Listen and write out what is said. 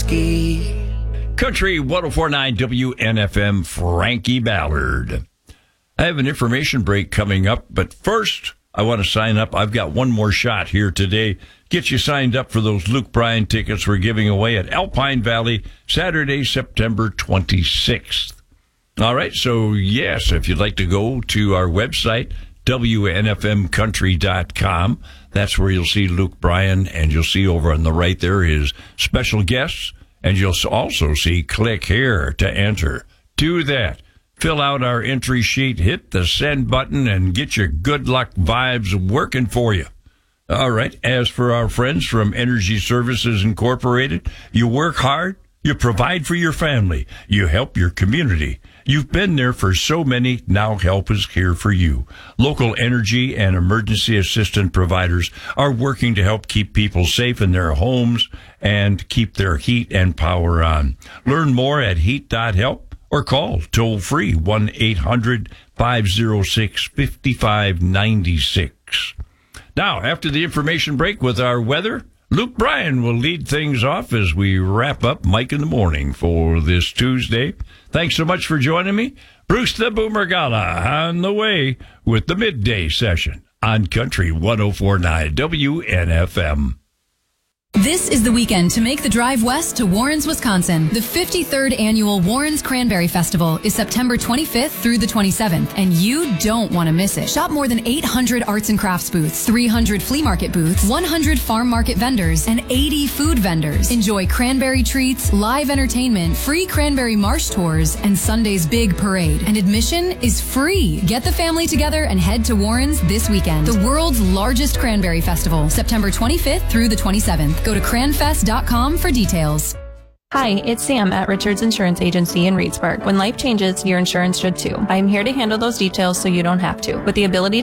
whiskey. Country 104.9 WNFM, Frankie Ballard. I have an information break coming up, but first, I want to sign up. I've got one more shot here today. Get you signed up for those Luke Bryan tickets we're giving away at Alpine Valley, Saturday, September 26th. All right, so yes, if you'd like to go to our website, WNFMcountry.com, that's where you'll see Luke Bryan, and you'll see over on the right there his special guests, and you'll also see click here to enter. Do that. Fill out our entry sheet, hit the send button, and get your good luck vibes working for you. All right, as for our friends from Energy Services Incorporated, you work hard, you provide for your family, you help your community. You've been there for so many, now help is here for you. Local energy and emergency assistance providers are working to help keep people safe in their homes and keep their heat and power on. Learn more at heat.help. Or call toll-free 1-800-506-5596. Now, after the information break with our weather, Luke Bryan will lead things off as we wrap up Mike in the Morning for this Tuesday. Thanks so much for joining me. Bruce the Boomer Gala on the way with the midday session on Country 104.9 WNFM. This is the weekend to make the drive west to Warrens, Wisconsin. The 53rd annual Warrens Cranberry Festival is September 25th through the 27th, and you don't want to miss it. Shop more than 800 arts and crafts booths, 300 flea market booths, 100 farm market vendors, and 80 food vendors. Enjoy cranberry treats, live entertainment, free cranberry marsh tours, and Sunday's big parade. And admission is free. Get the family together and head to Warrens this weekend. The world's largest cranberry festival, September 25th through the 27th. Go to cranfest.com for details. Hi, it's Sam at Richards Insurance Agency in Reedsburg. When life changes, your insurance should too. I am here to handle those details so you don't have to. With the ability